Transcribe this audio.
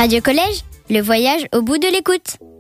Radio Collège, le voyage au bout de l'écoute.